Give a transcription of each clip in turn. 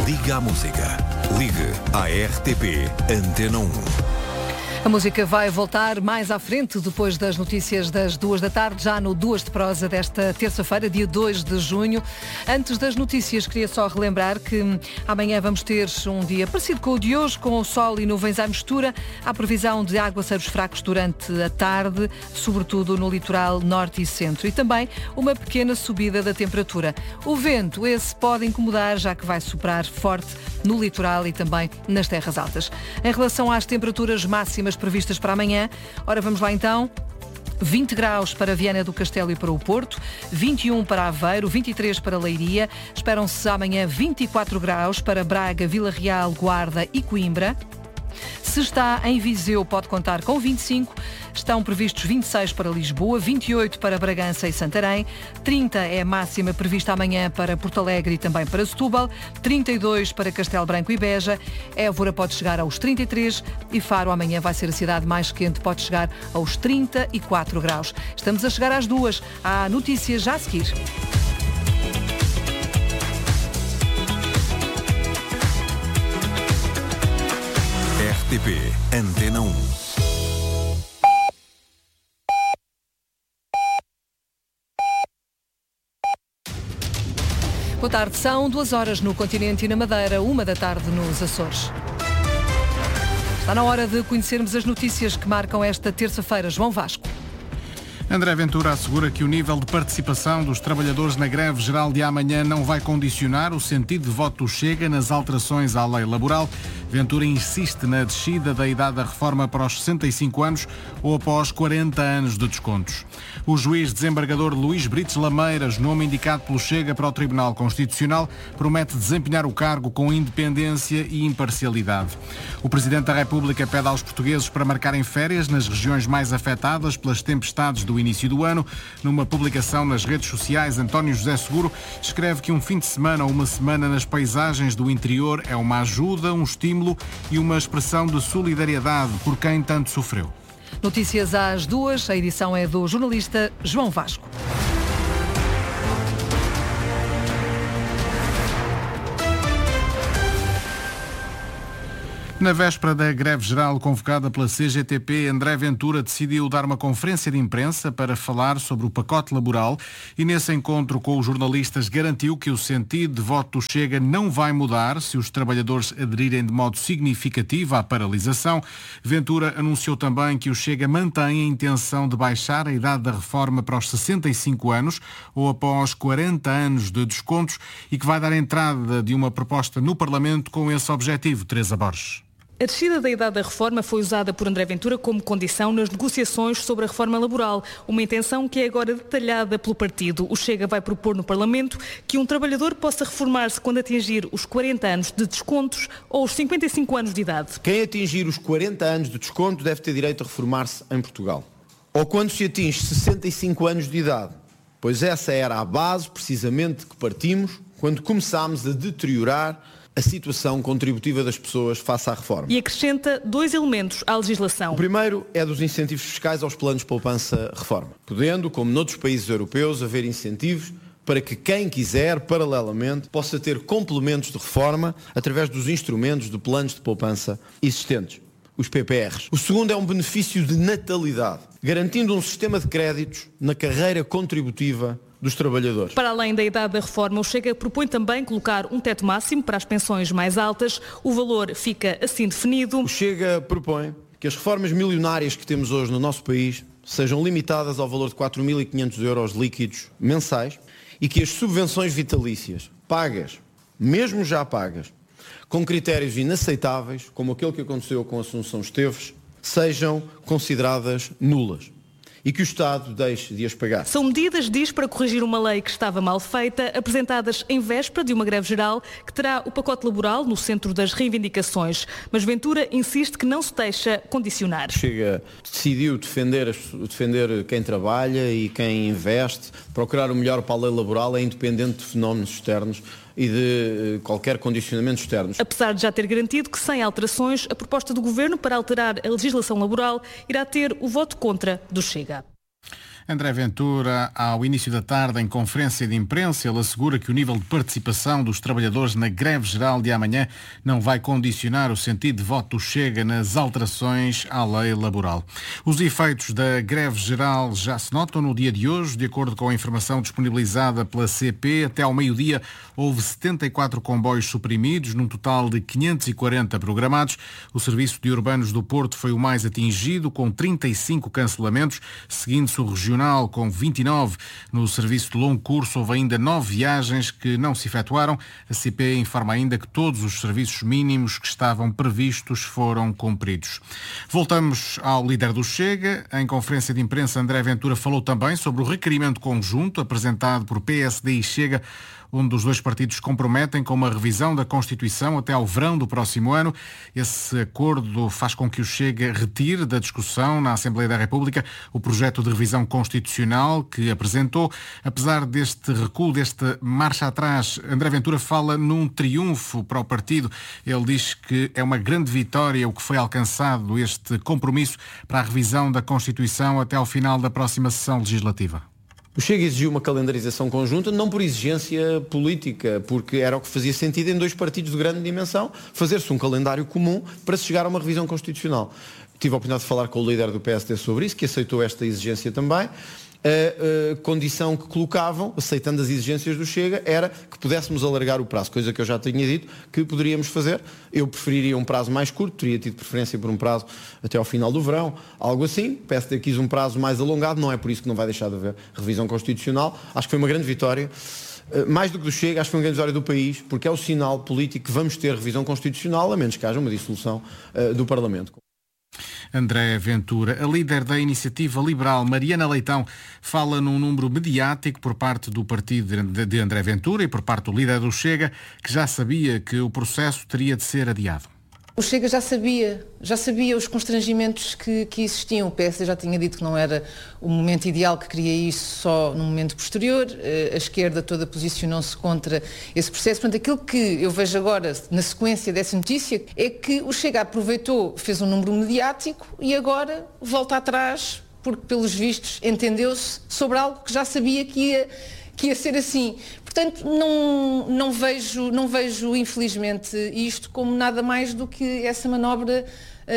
Liga à música. Ligue à RTP Antena 1. A música vai voltar mais à frente, depois das notícias das 2 da tarde, já no 2 de prosa desta terça-feira, dia 2 de junho. Antes das notícias, queria só relembrar que amanhã vamos ter um dia parecido com o de hoje, com o sol e nuvens à mistura. Há previsão de aguaceiros fracos durante a tarde, sobretudo no litoral norte e centro. E também uma pequena subida da temperatura. O vento, esse pode incomodar, já que vai soprar forte no litoral e também nas terras altas. Em relação às temperaturas máximas previstas para amanhã, ora vamos lá então. 20 graus para Viana do Castelo e para o Porto, 21 para Aveiro, 23 para Leiria. Esperam-se amanhã 24 graus para Braga, Vila Real, Guarda e Coimbra. Se está em Viseu, pode contar com 25. Estão previstos 26 para Lisboa, 28 para Bragança e Santarém, 30 é a máxima prevista amanhã para Porto Alegre e também para Setúbal, 32 para Castelo Branco e Beja, Évora pode chegar aos 33 e Faro amanhã vai ser a cidade mais quente, pode chegar aos 34 graus. Estamos a chegar às 2. Há notícias já a seguir. RTP Antena 1. Boa tarde, são 2 horas no continente e na Madeira, 1 da tarde nos Açores. Está na hora de conhecermos as notícias que marcam esta terça-feira. João Vasco. André Ventura assegura que o nível de participação dos trabalhadores na greve geral de amanhã não vai condicionar o sentido de voto do Chega nas alterações à lei laboral. Ventura insiste na descida da idade da reforma para os 65 anos ou após 40 anos de descontos. O juiz desembargador Luís Brites Lameiras, nome indicado pelo Chega para o Tribunal Constitucional, promete desempenhar o cargo com independência e imparcialidade. O Presidente da República pede aos portugueses para marcarem férias nas regiões mais afetadas pelas tempestades do início do ano. Numa publicação nas redes sociais, António José Seguro escreve que um fim de semana ou uma semana nas paisagens do interior é uma ajuda, um estímulo e uma expressão de solidariedade por quem tanto sofreu. Notícias às 2, a edição é do jornalista João Vasco. Na véspera da greve geral convocada pela CGTP, André Ventura decidiu dar uma conferência de imprensa para falar sobre o pacote laboral e nesse encontro com os jornalistas garantiu que o sentido de voto do Chega não vai mudar se os trabalhadores aderirem de modo significativo à paralisação. Ventura anunciou também que o Chega mantém a intenção de baixar a idade da reforma para os 65 anos ou após 40 anos de descontos e que vai dar entrada de uma proposta no Parlamento com esse objetivo. Teresa Borges. A descida da idade da reforma foi usada por André Ventura como condição nas negociações sobre a reforma laboral, uma intenção que é agora detalhada pelo partido. O Chega vai propor no Parlamento que um trabalhador possa reformar-se quando atingir os 40 anos de descontos ou os 55 anos de idade. Quem atingir os 40 anos de desconto deve ter direito a reformar-se em Portugal. Ou quando se atinge 65 anos de idade, pois essa era a base precisamente que partimos quando começámos a deteriorar a situação contributiva das pessoas face à reforma. E acrescenta 2 elementos à legislação. O primeiro é dos incentivos fiscais aos planos de poupança-reforma, podendo, como noutros países europeus, haver incentivos para que quem quiser, paralelamente, possa ter complementos de reforma através dos instrumentos de planos de poupança existentes, os PPRs. O segundo é um benefício de natalidade, garantindo um sistema de créditos na carreira contributiva dos trabalhadores. Para além da idade da reforma, o Chega propõe também colocar um teto máximo para as pensões mais altas. O valor fica assim definido. O Chega propõe que as reformas milionárias que temos hoje no nosso país sejam limitadas ao valor de 4.500 euros líquidos mensais e que as subvenções vitalícias pagas, mesmo já pagas, com critérios inaceitáveis, como aquele que aconteceu com Assunção Esteves, sejam consideradas nulas e que o Estado deixe de as pagar. São medidas, diz, para corrigir uma lei que estava mal feita, apresentadas em véspera de uma greve geral que terá o pacote laboral no centro das reivindicações. Mas Ventura insiste que não se deixa condicionar. Chega, decidiu defender quem trabalha e quem investe, procurar o melhor para a lei laboral, é independente de fenómenos externos e de qualquer condicionamento externos. Apesar de já ter garantido que, sem alterações, a proposta do Governo para alterar a legislação laboral irá ter o voto contra do Chega. André Ventura, ao início da tarde, em conferência de imprensa, ele assegura que o nível de participação dos trabalhadores na greve geral de amanhã não vai condicionar o sentido de voto do Chega nas alterações à lei laboral. Os efeitos da greve geral já se notam no dia de hoje. De acordo com a informação disponibilizada pela CP, até ao meio-dia houve 74 comboios suprimidos, num total de 540 programados. O Serviço de Urbanos do Porto foi o mais atingido, com 35 cancelamentos, seguindo-se o regional com 29. No serviço de longo curso houve ainda 9 viagens que não se efetuaram. A CP informa ainda que todos os serviços mínimos que estavam previstos foram cumpridos. Voltamos ao líder do Chega. Em conferência de imprensa, André Ventura falou também sobre o requerimento conjunto apresentado por PSD e Chega, onde os dois partidos se comprometem com uma revisão da Constituição até ao verão do próximo ano. Esse acordo faz com que o Chega retire da discussão na Assembleia da República o projeto de revisão constitucional que apresentou. Apesar deste recuo, desta marcha atrás, André Ventura fala num triunfo para o partido. Ele diz que é uma grande vitória o que foi alcançado, este compromisso para a revisão da Constituição até ao final da próxima sessão legislativa. O Chega exigiu uma calendarização conjunta, não por exigência política, porque era o que fazia sentido em dois partidos de grande dimensão, fazer-se um calendário comum para se chegar a uma revisão constitucional. Tive a oportunidade de falar com o líder do PSD sobre isso, que aceitou esta exigência também. A condição que colocavam, aceitando as exigências do Chega, era que pudéssemos alargar o prazo, coisa que eu já tinha dito que poderíamos fazer. Eu preferiria um prazo mais curto, teria tido preferência por um prazo até ao final do verão, algo assim. O PSD quis um prazo mais alongado, não é por isso que não vai deixar de haver revisão constitucional. Acho que foi uma grande vitória. Mais do que do Chega, acho que foi uma grande vitória do país, porque é o sinal político que vamos ter revisão constitucional, a menos que haja uma dissolução do Parlamento. André Ventura. A líder da Iniciativa Liberal, Mariana Leitão, fala num número mediático por parte do partido de André Ventura e por parte do líder do Chega, que já sabia que o processo teria de ser adiado. O Chega já sabia os constrangimentos que existiam. O PSD já tinha dito que não era o momento ideal, que queria isso só no momento posterior. A esquerda toda posicionou-se contra esse processo. Portanto, aquilo que eu vejo agora, na sequência dessa notícia, é que o Chega aproveitou, fez um número mediático e agora volta atrás, porque, pelos vistos, entendeu-se sobre algo que já sabia que ia ser assim. Portanto, não vejo, infelizmente, isto como nada mais do que essa manobra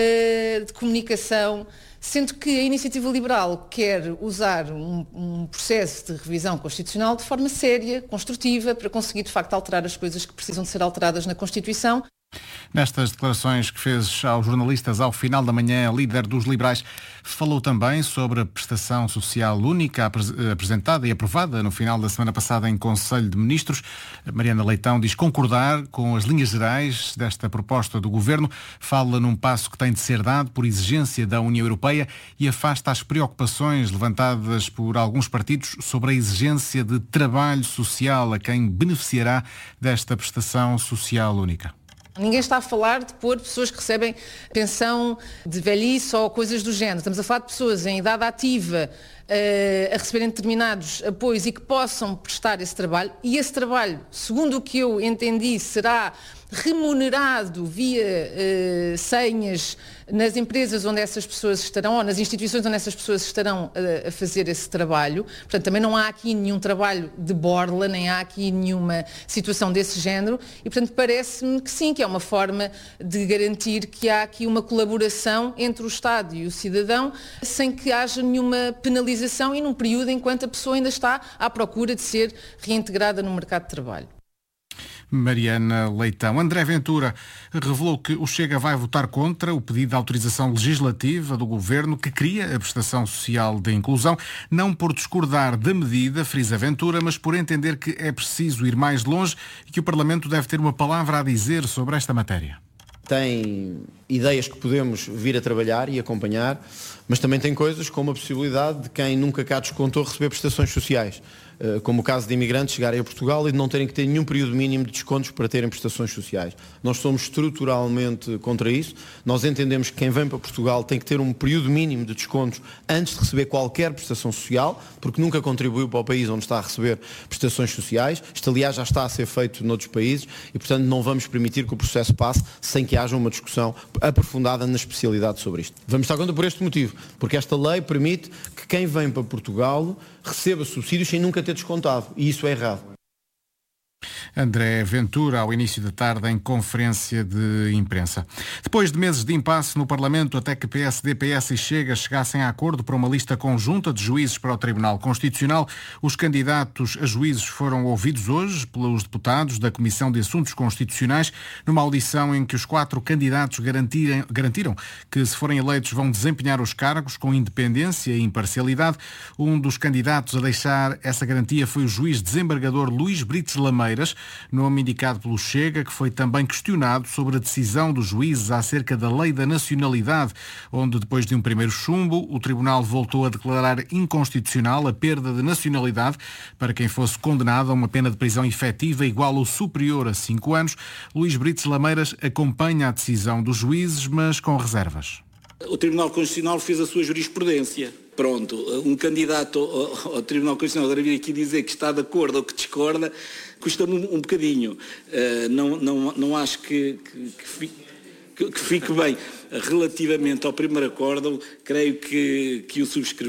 de comunicação, sendo que a Iniciativa Liberal quer usar um processo de revisão constitucional de forma séria, construtiva, para conseguir, de facto, alterar as coisas que precisam de ser alteradas na Constituição. Nestas declarações que fez aos jornalistas ao final da manhã, a líder dos liberais falou também sobre a prestação social única apresentada e aprovada no final da semana passada em Conselho de Ministros. Mariana Leitão diz concordar com as linhas gerais desta proposta do Governo, fala num passo que tem de ser dado por exigência da União Europeia e afasta as preocupações levantadas por alguns partidos sobre a exigência de trabalho social a quem beneficiará desta prestação social única. Ninguém está a falar de pôr pessoas que recebem pensão de velhice ou coisas do género. Estamos a falar de pessoas em idade ativa a receberem determinados apoios e que possam prestar esse trabalho. E esse trabalho, segundo o que eu entendi, será remunerado via senhas nas empresas onde essas pessoas estarão ou nas instituições onde essas pessoas estarão a fazer esse trabalho. Portanto, também não há aqui nenhum trabalho de borla, nem há aqui nenhuma situação desse género e, portanto, parece-me que sim, que é uma forma de garantir que há aqui uma colaboração entre o Estado e o cidadão sem que haja nenhuma penalização e num período enquanto a pessoa ainda está à procura de ser reintegrada no mercado de trabalho. Mariana Leitão. André Ventura revelou que o Chega vai votar contra o pedido de autorização legislativa do Governo que cria a prestação social de inclusão, não por discordar da medida, frisa Ventura, mas por entender que é preciso ir mais longe e que o Parlamento deve ter uma palavra a dizer sobre esta matéria. Tem ideias que podemos vir a trabalhar e acompanhar, mas também tem coisas como a possibilidade de quem nunca cá descontou receber prestações sociais. como o caso de imigrantes chegarem a Portugal e de não terem que ter nenhum período mínimo de descontos para terem prestações sociais. Nós somos estruturalmente contra isso. Nós entendemos que quem vem para Portugal tem que ter um período mínimo de descontos antes de receber qualquer prestação social, porque nunca contribuiu para o país onde está a receber prestações sociais. Isto, aliás, já está a ser feito noutros países e, portanto, não vamos permitir que o processo passe sem que haja uma discussão aprofundada na especialidade sobre isto. Vamos estar contra por este motivo, porque esta lei permite que quem vem para Portugal receba subsídios sem nunca ter descontado, e isso é errado. André Ventura, ao início da tarde, em conferência de imprensa. Depois de meses de impasse no Parlamento, até que PSD, PS e Chega chegassem a acordo para uma lista conjunta de juízes para o Tribunal Constitucional, os candidatos a juízes foram ouvidos hoje pelos deputados da Comissão de Assuntos Constitucionais, numa audição em que os 4 candidatos garantiram que, se forem eleitos, vão desempenhar os cargos com independência e imparcialidade. Um dos candidatos a deixar essa garantia foi o juiz desembargador Luís Brites Lameiras, nome indicado pelo Chega, que foi também questionado sobre a decisão dos juízes acerca da lei da nacionalidade, onde, depois de um primeiro chumbo, o Tribunal voltou a declarar inconstitucional a perda de nacionalidade para quem fosse condenado a uma pena de prisão efetiva igual ou superior a 5 anos. Luís Brites Lameiras acompanha a decisão dos juízes, mas com reservas. O Tribunal Constitucional fez a sua jurisprudência. Pronto, um candidato ao Tribunal Constitucional deve vir aqui dizer que está de acordo ou que discorda, custa-me um bocadinho. Não acho que fique bem. Relativamente ao primeiro acórdão, creio que o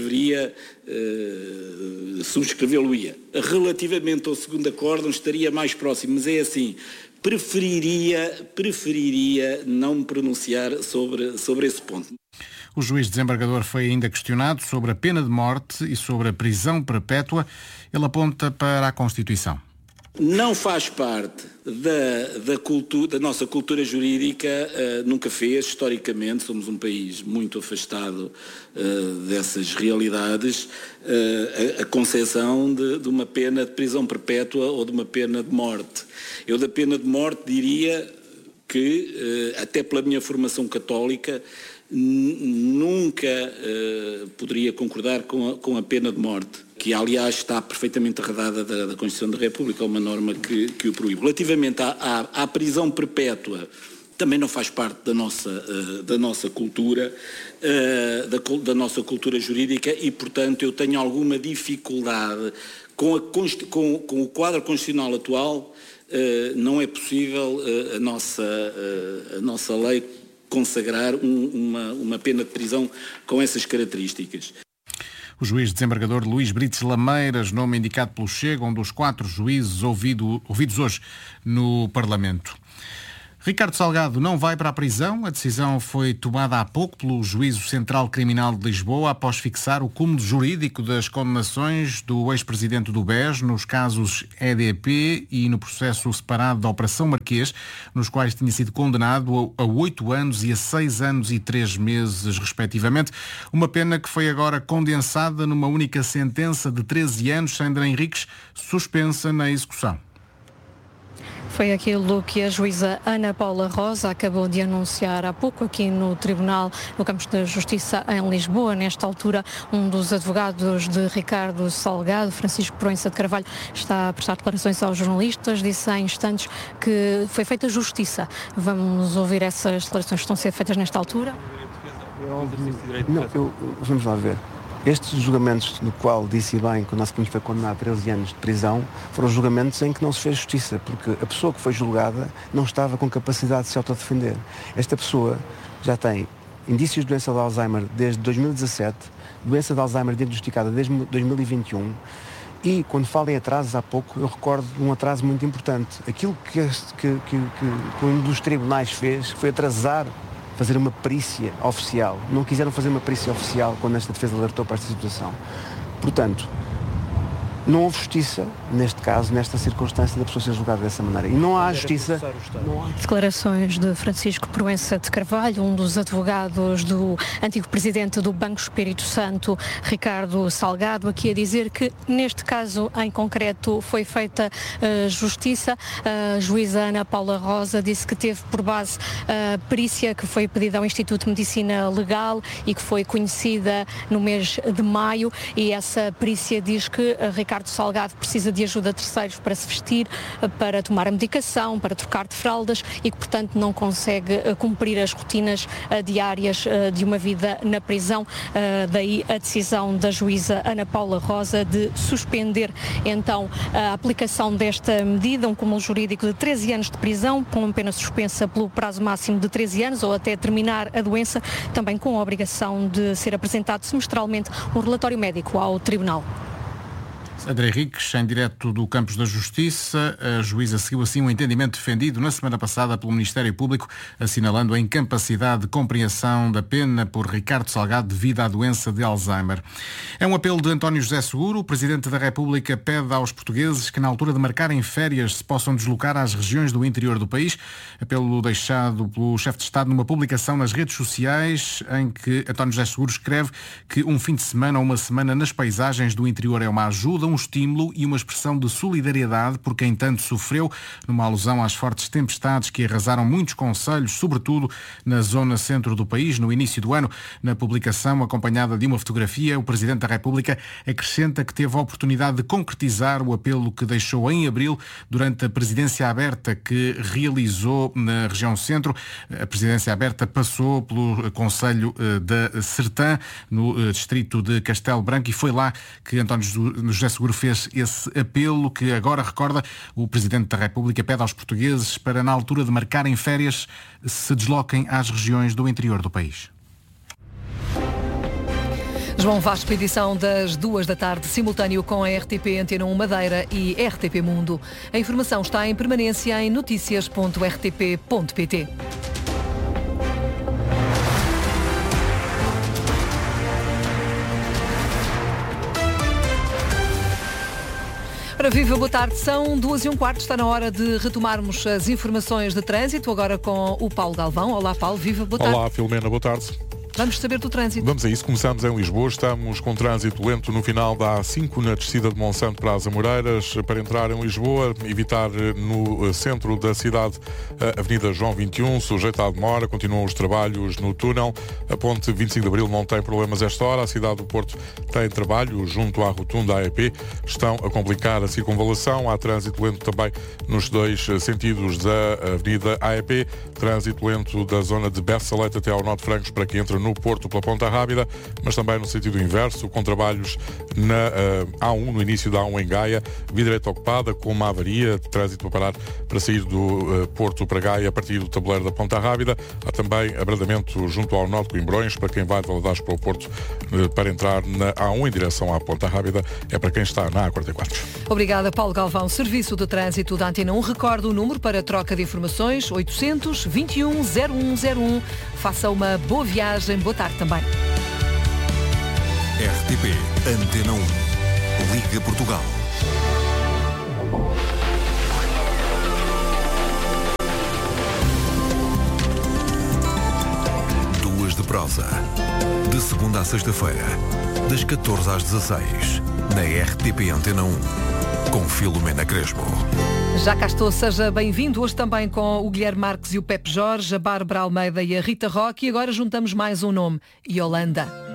subscrevê-lo-ia. Relativamente ao segundo acórdão, estaria mais próximo, mas é assim, preferiria não me pronunciar sobre esse ponto. O juiz desembargador foi ainda questionado sobre a pena de morte e sobre a prisão perpétua. Ele aponta para a Constituição. Não faz parte da nossa cultura jurídica, nunca fez, historicamente, somos um país muito afastado dessas realidades, a concepção de uma pena de prisão perpétua ou de uma pena de morte. Eu da pena de morte diria que, até pela minha formação católica, nunca poderia concordar com a pena de morte, que aliás está perfeitamente arredada da Constituição da República, é uma norma que o proíbe. Relativamente à prisão perpétua, também não faz parte da nossa cultura, da nossa cultura jurídica e, portanto, eu tenho alguma dificuldade com o quadro constitucional atual. Não é possível a nossa lei consagrar uma pena de prisão com essas características. O juiz desembargador Luís Brites Lameiras, nome indicado pelo Chega, um dos 4 juízes ouvidos hoje no Parlamento. Ricardo Salgado não vai para a prisão. A decisão foi tomada há pouco pelo Juízo Central Criminal de Lisboa após fixar o cúmulo jurídico das condenações do ex-presidente do BES nos casos EDP e no processo separado da Operação Marquês, nos quais tinha sido condenado a 8 anos e a 6 anos e 3 meses, respectivamente. Uma pena que foi agora condensada numa única sentença de 13 anos. Sandra Henriques, suspensa na execução. Foi aquilo que a juíza Ana Paula Rosa acabou de anunciar há pouco aqui no Tribunal, no Campos da Justiça em Lisboa. Nesta altura, um dos advogados de Ricardo Salgado, Francisco Proença de Carvalho, está a prestar declarações aos jornalistas. Disse há instantes que foi feita justiça. Vamos ouvir essas declarações que estão a ser feitas nesta altura? Vamos lá ver. Estes julgamentos, no qual disse bem que o nosso país foi condenado a 13 anos de prisão, foram julgamentos em que não se fez justiça, porque a pessoa que foi julgada não estava com capacidade de se autodefender. Esta pessoa já tem indícios de doença de Alzheimer desde 2017, doença de Alzheimer diagnosticada desde 2021, e quando falo em atrasos há pouco, eu recordo um atraso muito importante. Aquilo que um dos tribunais fez foi atrasar fazer uma perícia oficial. Não quiseram fazer uma perícia oficial quando esta defesa alertou para esta situação. Portanto, não houve justiça, neste caso, nesta circunstância da pessoa ser julgada dessa maneira. E não há justiça... Declarações de Francisco Proença de Carvalho, um dos advogados do antigo presidente do Banco Espírito Santo, Ricardo Salgado, aqui a dizer que, neste caso em concreto, foi feita justiça. A juíza Ana Paula Rosa disse que teve por base a perícia que foi pedida ao Instituto de Medicina Legal e que foi conhecida no mês de maio, e essa perícia diz que Ricardo Ricardo Salgado precisa de ajuda de terceiros para se vestir, para tomar a medicação, para trocar de fraldas e que, portanto, não consegue cumprir as rotinas diárias de uma vida na prisão. Daí a decisão da juíza Ana Paula Rosa de suspender então a aplicação desta medida, um cúmulo jurídico de 13 anos de prisão, com pena suspensa pelo prazo máximo de 13 anos ou até terminar a doença, também com a obrigação de ser apresentado semestralmente um relatório médico ao Tribunal. André Henriques, em direto do Campos da Justiça, a juíza seguiu assim um entendimento defendido na semana passada pelo Ministério Público, assinalando a incapacidade de compreensão da pena por Ricardo Salgado devido à doença de Alzheimer. É um apelo de António José Seguro. O Presidente da República pede aos portugueses que, na altura de marcarem férias, se possam deslocar às regiões do interior do país. Apelo deixado pelo chefe de Estado numa publicação nas redes sociais, em que António José Seguro escreve que um fim de semana ou uma semana nas paisagens do interior é uma ajuda, um estímulo e uma expressão de solidariedade por quem tanto sofreu, numa alusão às fortes tempestades que arrasaram muitos concelhos, sobretudo na zona centro do país, no início do ano. Na publicação, acompanhada de uma fotografia, o Presidente da República acrescenta que teve a oportunidade de concretizar o apelo que deixou em abril durante a presidência aberta que realizou na região centro. A presidência aberta passou pelo concelho da Sertã, no distrito de Castelo Branco, e foi lá que António José Seguro fez esse apelo que agora recorda. O Presidente da República pede aos portugueses para, na altura de marcarem férias, se desloquem às regiões do interior do país. João Vasco, edição das 14h, simultâneo com a RTP Antena 1 Madeira e RTP Mundo. A informação está em permanência em noticias.rtp.pt. Para Viva, boa tarde, são 2:15, está na hora de retomarmos as informações de trânsito, agora com o Paulo Galvão. Olá Paulo, viva, boa tarde. Olá Filomena, boa tarde. Vamos saber do trânsito. Vamos a isso. Começamos em Lisboa. Estamos com trânsito lento no final da A5, na descida de Monsanto para as Amoreiras. Para entrar em Lisboa, evitar no centro da cidade a Avenida João 21, sujeita à demora. Continuam os trabalhos no túnel. A ponte 25 de Abril não tem problemas esta hora. A cidade do Porto tem trabalho junto à rotunda AEP. Estão a complicar a circunvalação. Há trânsito lento também nos dois sentidos da Avenida AEP. Trânsito lento da zona de Berçalete até ao Norte Francos para quem entra no Porto pela Ponta Rábida, mas também no sentido inverso, com trabalhos na A1, no início da A1 em Gaia, via direita ocupada, com uma avaria, trânsito a parar para sair do Porto para Gaia a partir do tabuleiro da Ponta Rábida. Há também abrandamento junto ao Norte de Coimbrões, para quem vai de Valadares para o Porto para entrar na A1 em direção à Ponta Rábida, é para quem está na A44. Obrigada, Paulo Galvão. Serviço de Trânsito da Antena 1. Recordo o número para troca de informações, 800 21 0101. Faça uma boa viagem. Boa tarde também. RTP Antena 1. Liga Portugal. Duas de prosa. De segunda à sexta-feira, das 14 às 16, na RTP Antena 1. Com Filomena Crespo. Já cá estou, seja bem-vindo. Hoje também com o Guilherme Marques e o Pepe Jorge, a Bárbara Almeida e a Rita Roque. E agora juntamos mais um nome, Yolanda.